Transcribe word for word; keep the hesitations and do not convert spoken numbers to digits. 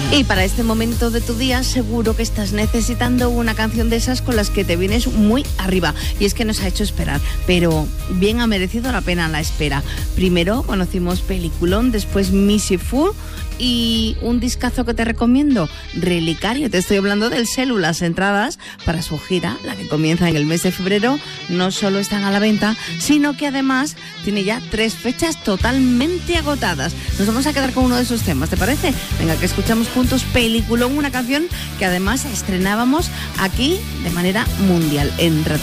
Y para este momento de tu día seguro que estás necesitando una canción de esas con las que te vienes muy arriba. Y es que nos ha hecho esperar, pero bien ha merecido la pena la espera. Primero conocimos Peliculón, después Missy Fu y un discazo que te recomiendo, Relicario. Te estoy hablando del Celu. Las entradas para su gira, la que comienza en el mes de febrero, no solo están a la venta, sino que además tiene ya tres fechas totalmente agotadas. Nos vamos a quedar con uno de esos temas, ¿te parece? Venga, que escuchamos juntos Peliculón, una canción que además estrenábamos aquí de manera mundial en Radio